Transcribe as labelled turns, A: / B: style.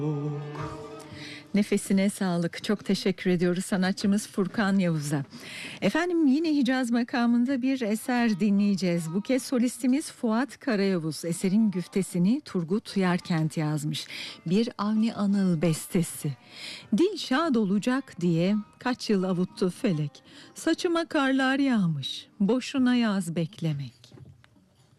A: Nefesine sağlık. Çok teşekkür ediyoruz sanatçımız Furkan Yavuz'a. Efendim yine Hicaz makamında bir eser dinleyeceğiz. Bu kez solistimiz Fuat Karayavuz. Eserin güftesini Turgut Yerkent yazmış. Bir Avni Anıl bestesi. Dil şad olacak diye kaç yıl avuttu felek. Saçıma karlar yağmış. Boşuna yaz beklemek.